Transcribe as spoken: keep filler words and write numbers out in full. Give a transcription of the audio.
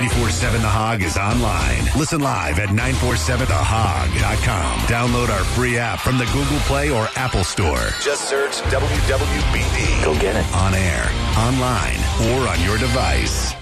nine four seven The Hog is online. Listen live at nine four seven the hog dot com. Download our free app from the Google Play or Apple Store. Just search W W B D. Go get it. On air, online, or on your device.